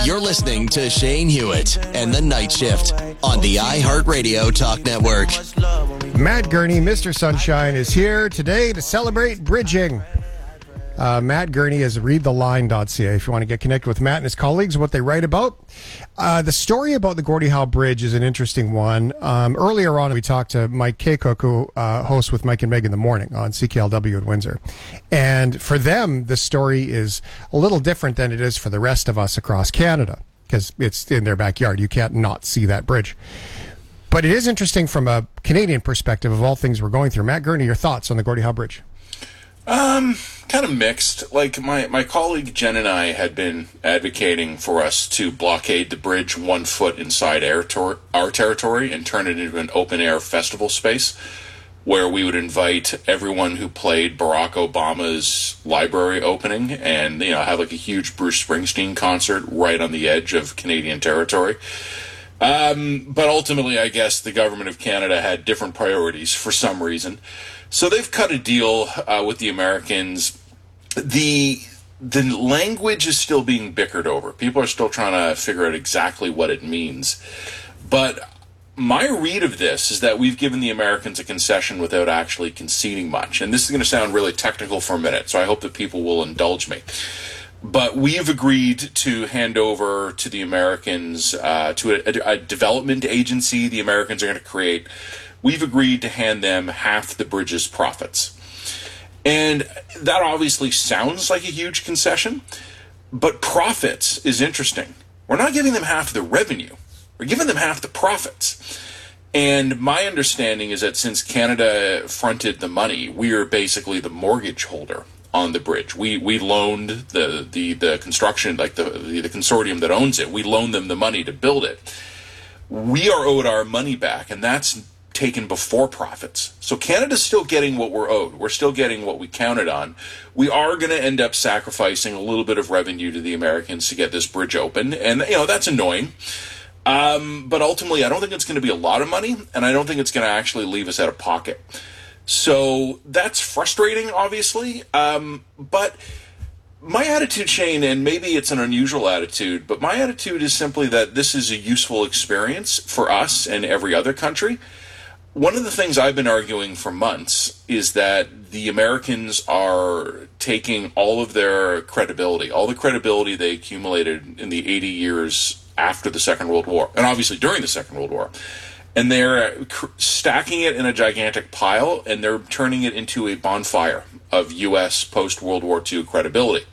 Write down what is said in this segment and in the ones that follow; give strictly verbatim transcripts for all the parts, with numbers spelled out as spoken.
You're listening to Shane Hewitt and the Night Shift on the iHeartRadio Talk Network. Matt Gurney, Mister Sunshine, is here today to celebrate bridging. Uh, Matt Gurney is read the line dot c a if you want to get connected with Matt and his colleagues, what they write about. Uh, the story about the Gordie Howe Bridge is an interesting one. Um, earlier on, we talked to Mike Kaycook, who uh, hosts with Mike and Meg in the morning on C K L W in Windsor. And for them, the story is a little different than it is for the rest of us across Canada, because it's in their backyard. You can't not see that bridge. But it is interesting from a Canadian perspective of all things we're going through. Matt Gurney, your thoughts on the Gordie Howe Bridge? Um, kind of mixed. Like, my, my colleague Jen and I had been advocating for us to blockade the bridge one foot inside our, tor- our territory and turn it into an open-air festival space where we would invite everyone who played Barack Obama's library opening and, you know, have like a huge Bruce Springsteen concert right on the edge of Canadian territory. Um, but ultimately, I guess the government of Canada had different priorities for some reason. So they've cut a deal uh, with the Americans. The the language is still being bickered over. People are still trying to figure out exactly what it means. But my read of this is that we've given the Americans a concession without actually conceding much. And this is going to sound really technical for a minute, so I hope that people will indulge me. But we've agreed to hand over to the Americans, uh, to a, a development agency the Americans are going to create. We've agreed to hand them half the bridge's profits. And that obviously sounds like a huge concession, but profits is interesting. We're not giving them half the revenue. We're giving them half the profits. And my understanding is that since Canada fronted the money, we are basically the mortgage holder on the bridge. We we loaned the the, the construction, like the, the the consortium that owns it, we loaned them the money to build it. We are owed our money back, and that's taken before profits. So Canada's still getting what we're owed. We're still getting what we counted on. We are going to end up sacrificing a little bit of revenue to the Americans to get this bridge open, and you know that's annoying. Um, but ultimately, I don't think it's going to be a lot of money, and I don't think it's going to actually leave us out of pocket. So that's frustrating, obviously. Um, but my attitude, Shane, and maybe it's an unusual attitude, but my attitude is simply that this is a useful experience for us and every other country. One of the things I've been arguing for months is that the Americans are taking all of their credibility, all the credibility they accumulated in the eighty years after the Second World War, and obviously during the Second World War, and they're stacking it in a gigantic pile, and they're turning it into a bonfire of U S post-World War Two credibility.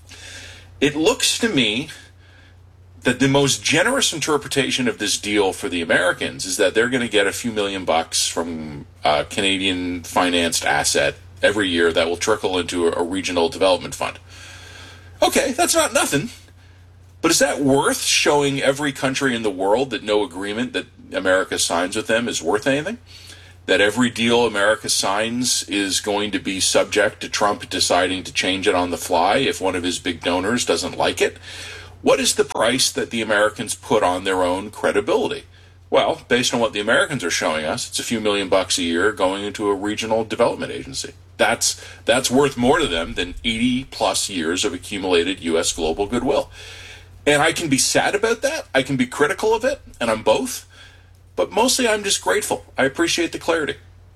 It looks to me that the most generous interpretation of this deal for the Americans is that they're going to get a few million bucks from a Canadian-financed asset every year that will trickle into a regional development fund. Okay, that's not nothing. But is that worth showing every country in the world that no agreement that America signs with them is worth anything? That every deal America signs is going to be subject to Trump deciding to change it on the fly if one of his big donors doesn't like it? What is the price that the Americans put on their own credibility? Well, based on what the Americans are showing us, it's a few million bucks a year going into a regional development agency. That's that's worth more to them than eighty plus years of accumulated U S global goodwill. And I can be sad about that. I can be critical of it, and I'm both. But mostly I'm just grateful. I appreciate the clarity.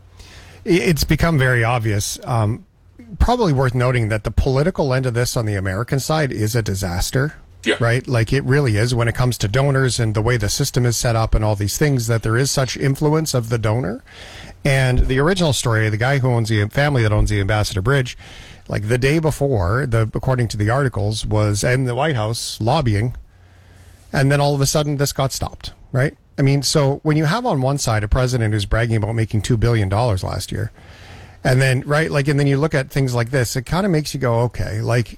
It's become very obvious. Um, probably worth noting that the political end of this on the American side is a disaster. Yeah. Right? Like it really is when it comes to donors and the way the system is set up and all these things, that there is such influence of the donor. And the original story, the guy who owns the family that owns the Ambassador Bridge, like the day before, the according to the articles, was in the White House lobbying. And then all of a sudden this got stopped, right? I mean, so when you have on one side a president who's bragging about making two billion dollars last year, and then, right, like, and then you look at things like this, it kind of makes you go, okay, like,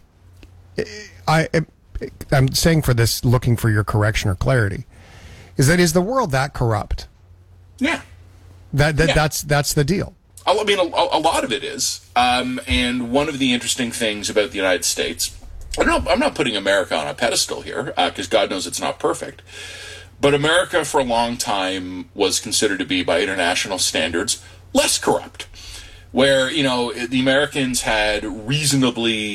I, I'm saying for this, looking for your correction or clarity, is that is the world that corrupt? Yeah. That, that yeah. That's that's the deal. I mean, a, a lot of it is. Um, and one of the interesting things about the United States, I'm not, I'm not putting America on a pedestal here, because uh, God knows it's not perfect. But America, for a long time, was considered to be, by international standards, less corrupt. Where, you know, the Americans had reasonably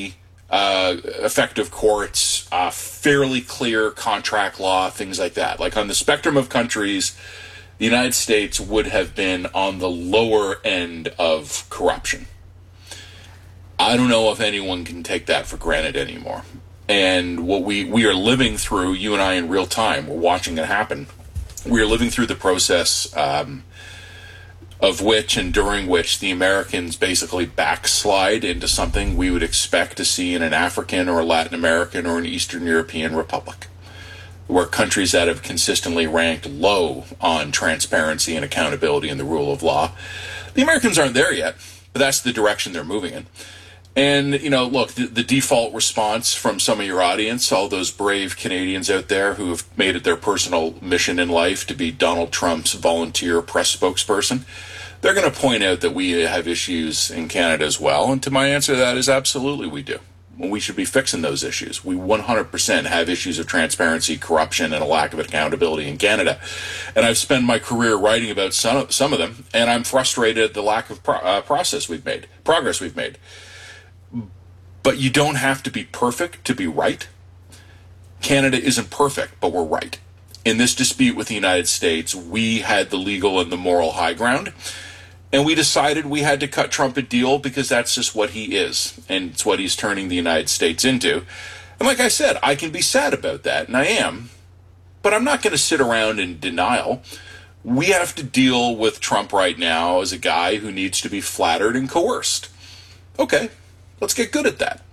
uh, effective courts, uh, fairly clear contract law, things like that. Like on the spectrum of countries, the United States would have been on the lower end of corruption. I don't know if anyone can take that for granted anymore. And what we, we are living through, you and I in real time, we're watching it happen. We are living through the process um, of which and during which the Americans basically backslide into something we would expect to see in an African or a Latin American or an Eastern European republic, where countries that have consistently ranked low on transparency and accountability and the rule of law, the Americans aren't there yet, but that's the direction they're moving in. And, you know, look, the, the default response from some of your audience, all those brave Canadians out there who have made it their personal mission in life to be Donald Trump's volunteer press spokesperson, they're going to point out that we have issues in Canada as well. And to my answer to that is absolutely we do. Well, we should be fixing those issues. We one hundred percent have issues of transparency, corruption, and a lack of accountability in Canada. And I've spent my career writing about some, some of them, and I'm frustrated at the lack of pro- uh, process we've made, progress we've made. But you don't have to be perfect to be right. Canada isn't perfect, but we're right. In this dispute with the United States, we had the legal and the moral high ground, and we decided we had to cut Trump a deal because that's just what he is, and it's what he's turning the United States into. And like I said, I can be sad about that, and I am, but I'm not going to sit around in denial. We have to deal with Trump right now as a guy who needs to be flattered and coerced. Okay. Let's get good at that.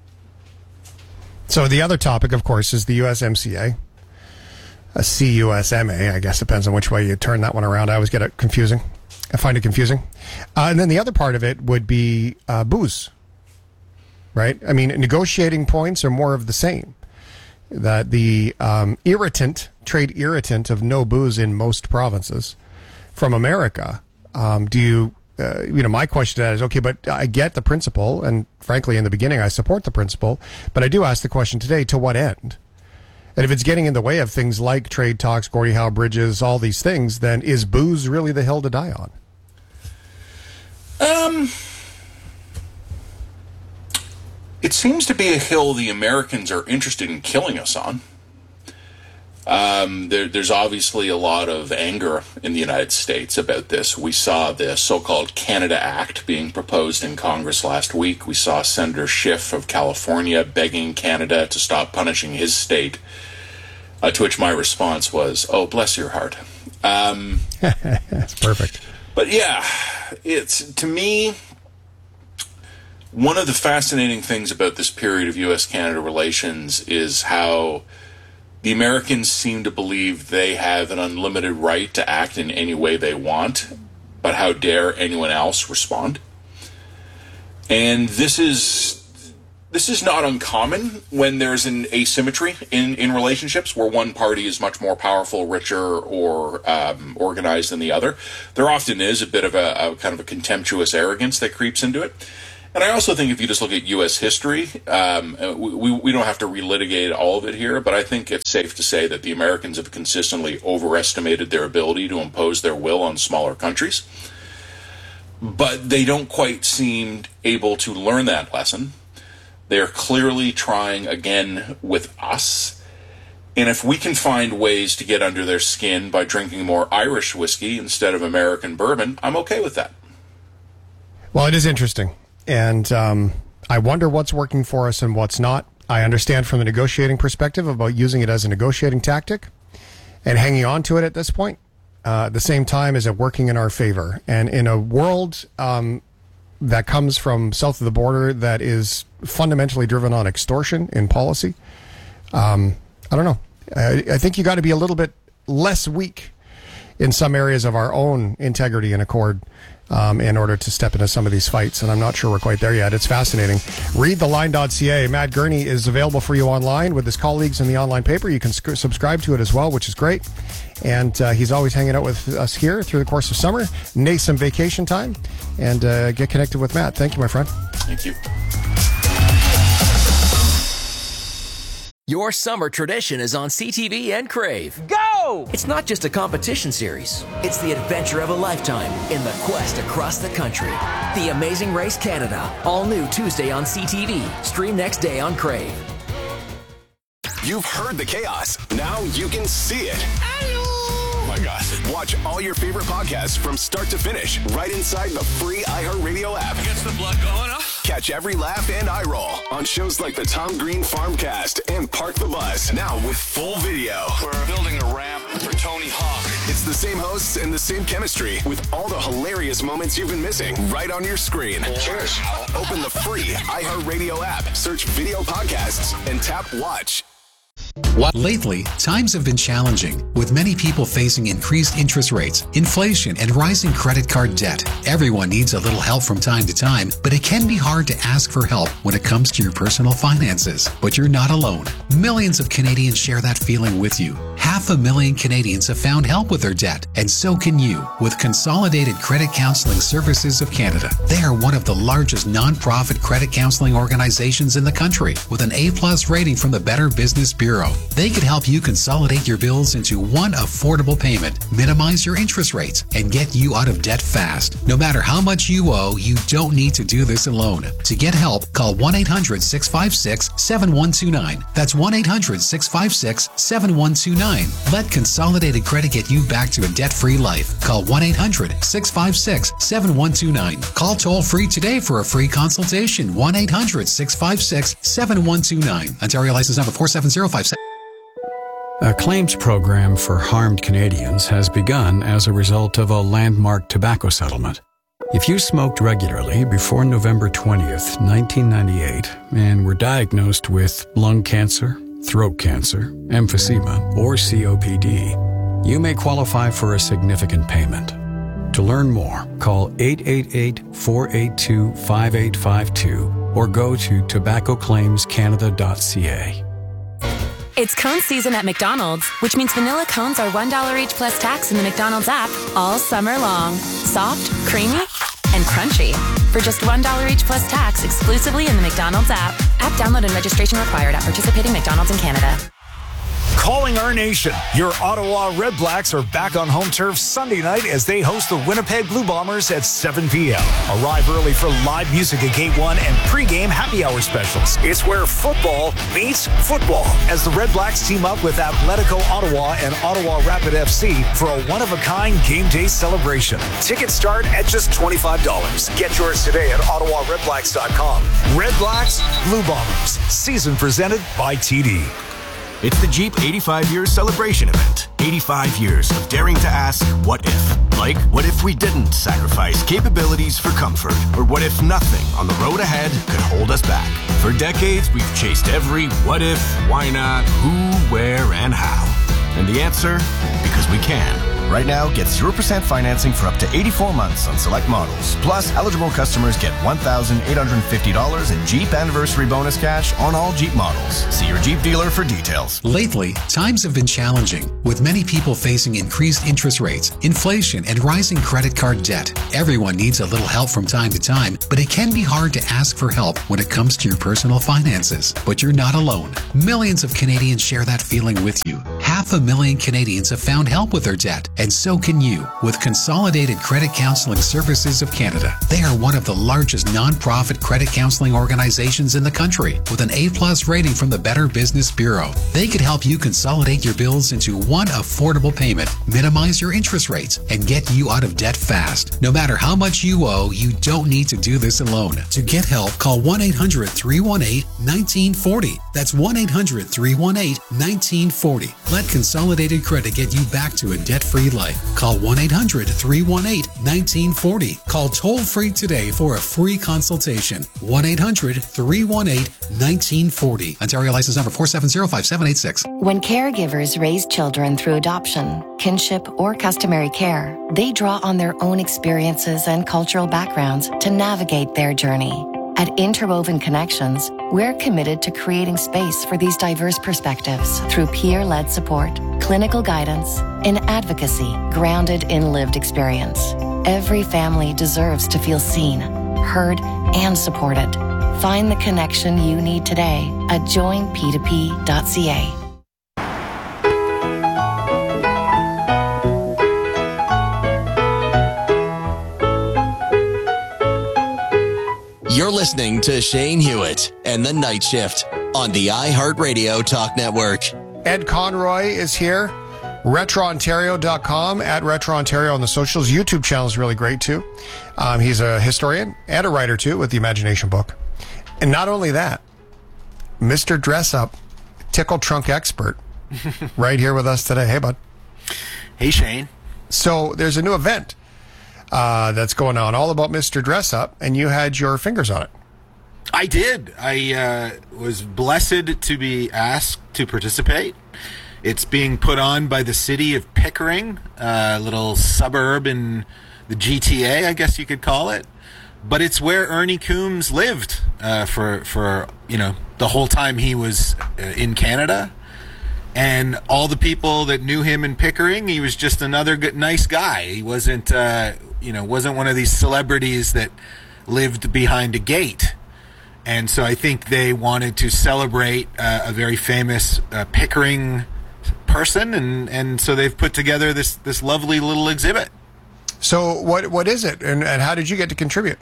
So the other topic, of course, is the U S M C A. A C U S M A, I guess, depends on which way you turn that one around. I always get it confusing. I find it confusing. Uh, and then the other part of it would be uh, booze, right? I mean, negotiating points are more of the same. That the um, irritant, trade irritant of no booze in most provinces from America, um, do you... Uh, you know, my question to that is, okay, but I get the principle, and frankly, in the beginning, I support the principle, but I do ask the question today, to what end? And if it's getting in the way of things like trade talks, Gordie Howe bridges, all these things, then is booze really the hill to die on? Um, it seems to be a hill the Americans are interested in killing us on. Um, there, there's obviously a lot of anger in the United States about this. We saw the so-called Canada Act being proposed in Congress last week. We saw Senator Schiff of California begging Canada to stop punishing his state, uh, to which my response was, oh, bless your heart. Um, That's perfect. But yeah, it's, to me, one of the fascinating things about this period of U S Canada relations is how the Americans seem to believe they have an unlimited right to act in any way they want, but how dare anyone else respond? And this is this is not uncommon when there's an asymmetry in, in relationships where one party is much more powerful, richer, or um, organized than the other. There often is a bit of a, a kind of a contemptuous arrogance that creeps into it. And I also think if you just look at U S history, um, we, we don't have to relitigate all of it here, but I think it's safe to say that the Americans have consistently overestimated their ability to impose their will on smaller countries. But they don't quite seem able to learn that lesson. They're clearly trying again with us. And if we can find ways to get under their skin by drinking more Irish whiskey instead of American bourbon, I'm okay with that. Well, it is interesting. And um, I wonder what's working for us and what's not. I understand from the negotiating perspective about using it as a negotiating tactic and hanging on to it at this point. Uh, at the same time, is it working in our favor? And in a world um, that comes from south of the border that is fundamentally driven on extortion in policy, um, I don't know. I, I think you got to be a little bit less weak in some areas of our own integrity and accord Um, in order to step into some of these fights, and I'm not sure we're quite there yet. It's fascinating. Read the line dot c a. Matt Gurney is available for you online with his colleagues in the online paper. You can sc- subscribe to it as well, which is great. And uh, he's always hanging out with us here through the course of summer. Nay, some vacation time, and uh, get connected with Matt. Thank you, my friend. Thank you. Your summer tradition is on C T V and Crave. Go! It's not just a competition series. It's the adventure of a lifetime in the quest across the country. The Amazing Race Canada. All new Tuesday on C T V. Stream next day on Crave. You've heard the chaos. Now you can see it. Oh my gosh. Watch all your favorite podcasts from start to finish right inside the free iHeartRadio app. Gets the blood going, huh? Catch every laugh and eye roll on shows like the Tom Green Farmcast and Park the Bus. Now with full video. We're building a ramp for Tony Hawk. It's the same hosts and the same chemistry with all the hilarious moments you've been missing right on your screen. Cheers. Open the free iHeartRadio app, search video podcasts, and tap watch. Lately, times have been challenging, with many people facing increased interest rates, inflation, and rising credit card debt. Everyone needs a little help from time to time, but it can be hard to ask for help when it comes to your personal finances. But you're not alone. Millions of Canadians share that feeling with you. Half a million Canadians have found help with their debt, and so can you with Consolidated Credit Counseling Services of Canada. They are one of the largest non-profit credit counseling organizations in the country, with an A-plus rating from the Better Business Bureau. They could help you consolidate your bills into one affordable payment, minimize your interest rates, and get you out of debt fast. No matter how much you owe, you don't need to do this alone. To get help, call one eight hundred six five six seven one two nine. That's one eight hundred six five six seven one two nine. Let Consolidated Credit get you back to a debt-free life. Call one eight hundred six five six seven one two nine. Call toll-free today for a free consultation. one eight hundred six five six seven one two nine. Ontario license number four seven zero five seven. A claims program for harmed Canadians has begun as a result of a landmark tobacco settlement. If you smoked regularly before November twentieth, nineteen ninety-eight, and were diagnosed with lung cancer, throat cancer, emphysema, or C O P D, you may qualify for a significant payment. To learn more, call eight eight eight, four eight two, five eight five two or go to tobacco claims canada dot c a. It's cone season at McDonald's, which means vanilla cones are one dollar each plus tax in the McDonald's app all summer long. Soft, creamy, and crunchy. For just one dollar each plus tax exclusively in the McDonald's app. App download and registration required at participating McDonald's in Canada. Calling our nation. Your Ottawa Red Blacks are back on home turf Sunday night as they host the Winnipeg Blue Bombers at seven p.m. Arrive early for live music at Gate one and pregame happy hour specials. It's where football meets football as the Red Blacks team up with Atletico Ottawa and Ottawa Rapid F C for a one-of-a-kind game day celebration. Tickets start at just twenty-five dollars. Get yours today at ottawa red blacks dot com. Red Blacks, Blue Bombers. Season presented by T D. It's the Jeep eighty-five years celebration event. eighty-five years of daring to ask, what if? Like, what if we didn't sacrifice capabilities for comfort? Or what if nothing on the road ahead could hold us back? For decades, we've chased every what if, why not, who, where, and how. And the answer? Because we can. Right now, get zero percent financing for up to eighty-four months on select models. Plus, eligible customers get one thousand eight hundred fifty dollars in Jeep Anniversary Bonus cash on all Jeep models. See your Jeep dealer for details. Lately, times have been challenging, with many people facing increased interest rates, inflation, and rising credit card debt. Everyone needs a little help from time to time, but it can be hard to ask for help when it comes to your personal finances. But you're not alone. Millions of Canadians share that feeling with you. Half a million Canadians have found help with their debt, and so can you with Consolidated Credit Counseling Services of Canada. They are one of the largest non-profit credit counseling organizations in the country, with an A-plus rating from the Better Business Bureau. They could help you consolidate your bills into one affordable payment, minimize your interest rates, and get you out of debt fast. No matter how much you owe, you don't need to do this alone. To get help, call one eight hundred three one eight one nine four zero. That's one eight hundred three one eight one nine four zero. Let Consolidated Credit get you back to a debt-free life. Call one eight hundred three one eight one nine four zero. Call toll-free today for a free consultation. one eight hundred three one eight one nine four zero. Ontario license number four seven zero five seven eight six. When caregivers raise children through adoption, kinship, or customary care, they draw on their own experiences and cultural backgrounds to navigate their journey. At Interwoven Connections, we're committed to creating space for these diverse perspectives through peer-led support, clinical guidance, and advocacy grounded in lived experience. Every family deserves to feel seen, heard, and supported. Find the connection you need today at join p two p dot c a. You're listening to Shane Hewitt and the Night Shift on the iHeartRadio Talk Network. Ed Conroy is here. retro ontario dot com, at Retro Ontario on the socials. YouTube channel is really great too. Um, he's a historian and a writer too with the Imagination book. And not only that, Mister Dress Up, tickle trunk expert, right here with us today. Hey, bud. Hey, Shane. So there's a new event uh, that's going on all about Mister Dress Up, and you had your fingers on it. I did. I uh, was blessed to be asked to participate. It's being put on by the city of Pickering, a little suburb in the G T A, I guess you could call it. But it's where Ernie Coombs lived uh, for, for, you know, the whole time he was uh, in Canada. And all the people that knew him in Pickering, he was just another good, nice guy. He wasn't, uh, you know, wasn't one of these celebrities that lived behind a gate. And so I think they wanted to celebrate uh, a very famous uh, Pickering person, and, and so they've put together this, this lovely little exhibit. So what what is it, and, and how did you get to contribute?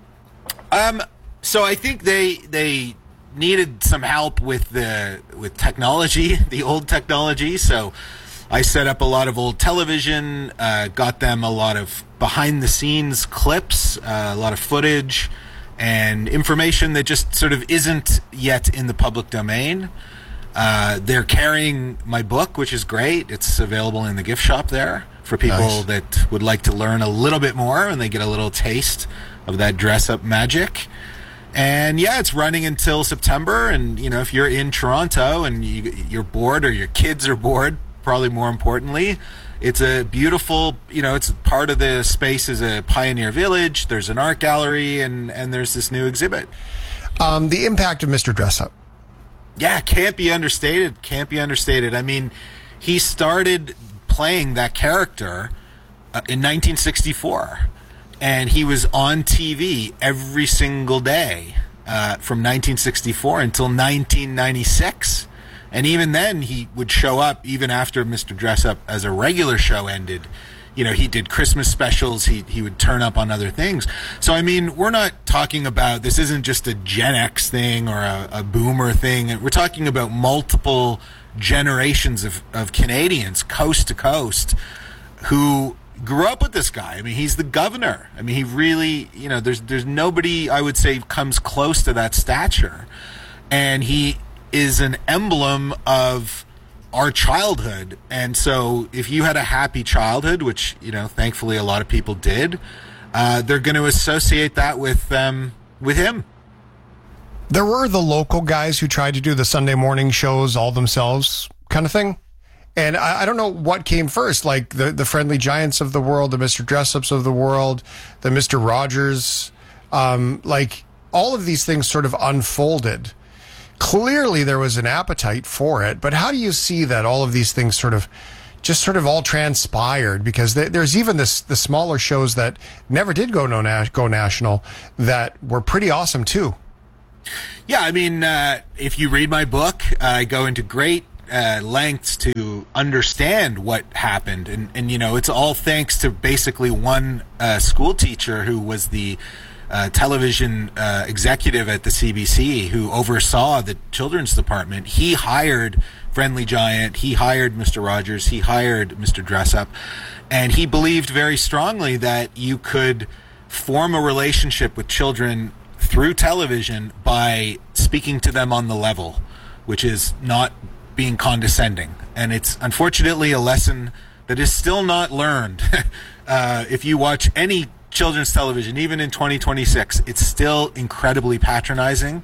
Um, so I think they they needed some help with the with technology, the old technology. So I set up a lot of old television, uh, got them a lot of behind the scenes clips, uh, a lot of footage, and information that just sort of isn't yet in the public domain. Uh, they're carrying my book, which is great. It's available in the gift shop there for people nice. that would like to learn a little bit more, and they get a little taste of that dress-up magic. And yeah, it's running until September. And you know, if you're in Toronto and you, you're bored, or your kids are bored, probably more importantly, it's a beautiful, you know, it's part of the space is a pioneer village. There's an art gallery, and and there's this new exhibit. Um, the impact of Mister Dress Up. Yeah, can't be understated. Can't be understated. I mean, he started playing that character uh, in nineteen sixty-four, and he was on T V every single day uh, from nineteen sixty-four until nineteen ninety-six. And even then, he would show up even after Mister Dress Up as a regular show ended. You know, he did Christmas specials. He he would turn up on other things. So, I mean, we're not talking about, this isn't just a Gen X thing or a, a boomer thing. We're talking about multiple generations of, of Canadians, coast to coast, who grew up with this guy. I mean, he's the governor. I mean, he really, you know, there's there's nobody, I would say, comes close to that stature. And he is an emblem of our childhood. And so if you had a happy childhood, which, you know, thankfully a lot of people did, uh, they're going to associate that with um, with him. There were the local guys who tried to do the Sunday morning shows all themselves kind of thing. And I, I don't know what came first, like the, the Friendly Giants of the world, the Mister Dress-Ups of the world, the Mister Rogers, um, like all of these things sort of unfolded. Clearly there was an appetite for it, but how do you see that all of these things sort of just sort of all transpired? Because th- there's even this the smaller shows that never did go no na- go national that were pretty awesome too. Yeah, I mean, uh, if you read my book, I go into great uh, lengths to understand what happened, and and you know, it's all thanks to basically one uh, school teacher who was the Uh, television uh, executive at the C B C who oversaw the children's department. He hired Friendly Giant, he hired Mister Rogers, he hired Mister Dress Up, and he believed very strongly that you could form a relationship with children through television by speaking to them on the level, which is not being condescending. And it's unfortunately a lesson that is still not learned. uh, if you watch any children's television, even in twenty twenty-six, it's still incredibly patronizing,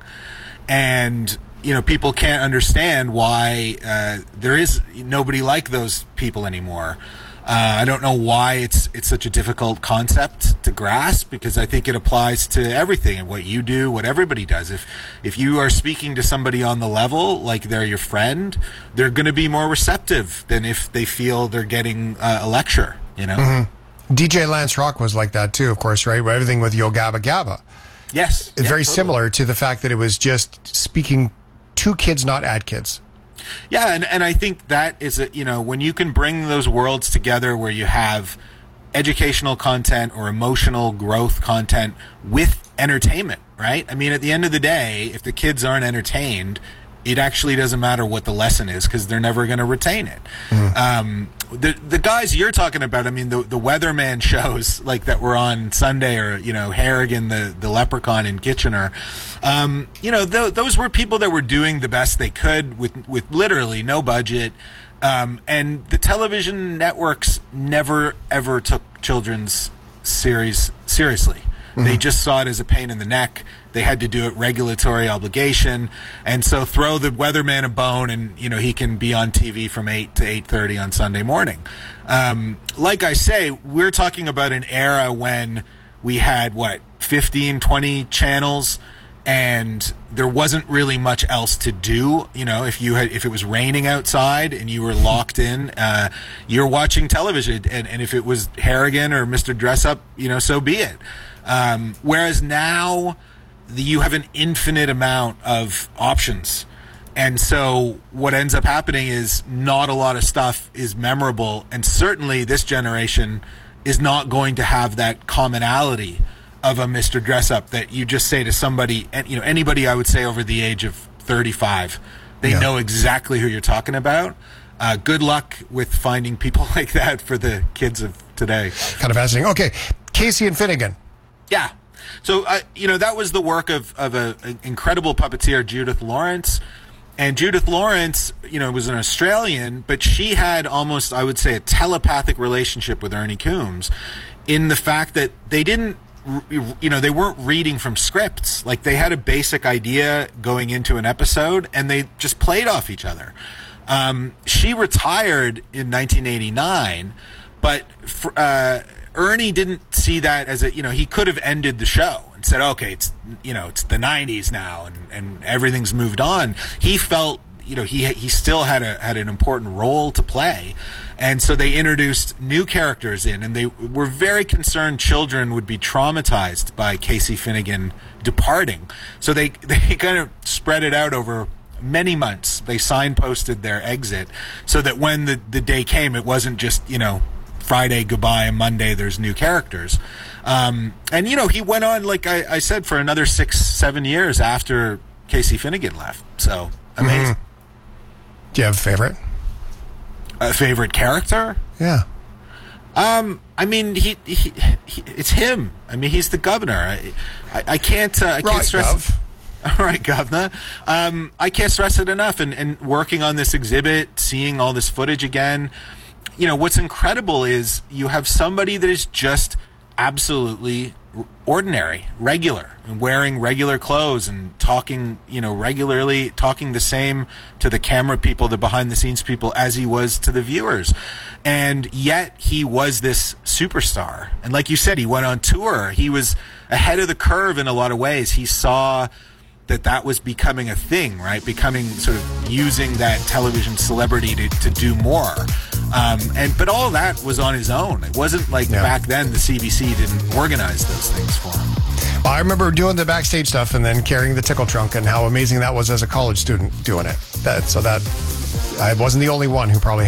and you know, people can't understand why uh, there is nobody like those people anymore. Uh, I don't know why it's it's such a difficult concept to grasp, because I think it applies to everything and what you do, what everybody does. If if you are speaking to somebody on the level, like they're your friend, they're going to be more receptive than if they feel they're getting uh, a lecture. You know. Mm-hmm. D J Lance Rock was like that too, of course, right? Everything with Yo Gabba Gabba. Yes. It's yeah, very totally. similar to the fact that it was just speaking to kids, not at kids. Yeah, and, and I think that is, a, you know, when you can bring those worlds together where you have educational content or emotional growth content with entertainment, right? I mean, at the end of the day, if the kids aren't entertained, it actually doesn't matter what the lesson is because they're never going to retain it. Mm. Um, the the guys you're talking about, I mean, the the Weatherman shows like that were on Sunday, or you know, Harrigan, the the Leprechaun in Kitchener. Um, you know, th- those were people that were doing the best they could with with literally no budget. Um, and the television networks never ever took children's series seriously. Mm-hmm. They just saw it as a pain in the neck. They had to do it regulatory obligation, and so throw the Weatherman a bone, and you know he can be on T V from eight to eight thirty on Sunday morning. Um, like I say, we're talking about an era when we had what fifteen, twenty channels, and there wasn't really much else to do. You know, if you had, if it was raining outside and you were locked in, uh, you're watching television, and, and if it was Harrigan or Mister Dressup, you know, so be it. Um, whereas now the, you have an infinite amount of options. And so what ends up happening is not a lot of stuff is memorable. And certainly this generation is not going to have that commonality of a Mister Dressup that you just say to somebody, and you know, anybody I would say over the age of thirty-five, they yeah. know exactly who you're talking about. Uh, good luck with finding people like that for the kids of today. Kind of fascinating. Okay, Casey and Finnegan. Yeah. So, uh, you know, that was the work of, of an incredible puppeteer, Judith Lawrence. And Judith Lawrence, you know, was an Australian, but she had almost, I would say, a telepathic relationship with Ernie Coombs in the fact that they didn't, you know, they weren't reading from scripts. Like, they had a basic idea going into an episode, and they just played off each other. Um, she retired in nineteen eighty-nine, but for, uh, Ernie didn't see that as a, you know, he could have ended the show and said, okay, it's, you know, it's the nineties now and, and everything's moved on. He felt, you know, he he still had a had an important role to play. And so they introduced new characters in, and they were very concerned children would be traumatized by Casey Finnegan departing. So they, they kind of spread it out over many months. They signposted their exit so that when the, the day came, it wasn't just, you know, Friday goodbye and Monday there's new characters. Um, and, you know, he went on, like I, I said, for another six, seven years after Casey Finnegan left. So, amazing. Mm-hmm. Do you have a favorite? A favorite character? Yeah. Um, I mean, he, he, he it's him. I mean, he's the governor. I, I, I can't, uh, I can't right, stress Gov. All right, Governor. Um, I can't stress it enough. And, and working on this exhibit, seeing all this footage again, you know, what's incredible is you have somebody that is just absolutely ordinary, regular, and wearing regular clothes and talking, you know, regularly, talking the same to the camera people, the behind the scenes people, as he was to the viewers. And yet he was this superstar. And like you said, he went on tour. He was ahead of the curve in a lot of ways. He saw that that was becoming a thing, right? Becoming sort of using that television celebrity to, to do more. Um, and but all that was on his own. It wasn't like yeah. back then the C B C didn't organize those things for him. Well, I remember doing the backstage stuff and then carrying the tickle trunk, and how amazing that was as a college student doing it. That so that I wasn't the only one who probably